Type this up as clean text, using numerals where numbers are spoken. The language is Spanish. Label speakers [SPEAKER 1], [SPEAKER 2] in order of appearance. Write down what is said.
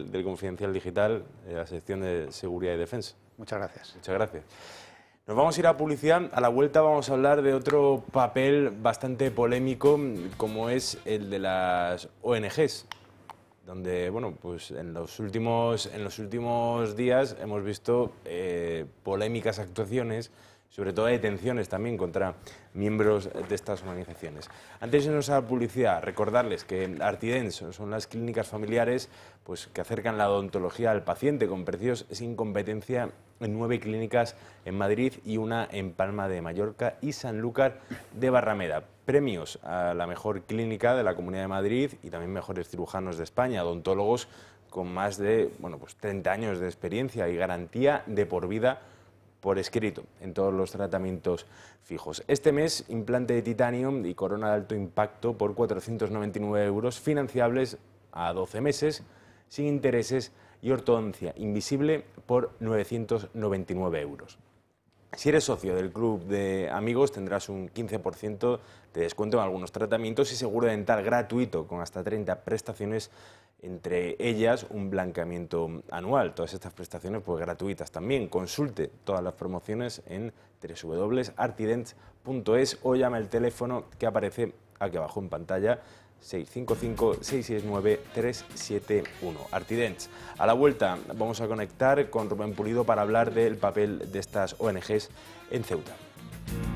[SPEAKER 1] del Confidencial Digital, la sección de Seguridad y Defensa.
[SPEAKER 2] Muchas gracias.
[SPEAKER 1] Muchas gracias. Nos vamos a ir a publicidad. A la vuelta vamos a hablar de otro papel bastante polémico, como es el de las ONGs, donde, bueno, pues en los últimos días hemos visto polémicas actuaciones, sobre todo detenciones también contra miembros de estas organizaciones. Antes de irnos a la publicidad, recordarles que Artidens son las clínicas familiares pues, que acercan la odontología al paciente con precios sin competencia en 9 clínicas en Madrid y una en Palma de Mallorca y Sanlúcar de Barrameda. Premios a la mejor clínica de la Comunidad de Madrid y también mejores cirujanos de España, odontólogos con más de 30 años de experiencia y garantía de por vida por escrito en todos los tratamientos fijos. Este mes, implante de titanio y corona de alto impacto por 499 euros, financiables a 12 meses, sin intereses, y ortodoncia invisible por 999 euros. Si eres socio del Club de Amigos tendrás un 15% de descuento en algunos tratamientos y seguro dental gratuito con hasta 30 prestaciones, entre ellas un blanqueamiento anual. Todas estas prestaciones pues gratuitas también. Consulte todas las promociones en www.artidents.es o llama el teléfono que aparece aquí abajo en pantalla, 655-669-371. Artidents. A la vuelta vamos a conectar con Rubén Pulido para hablar del papel de estas ONGs en Ceuta.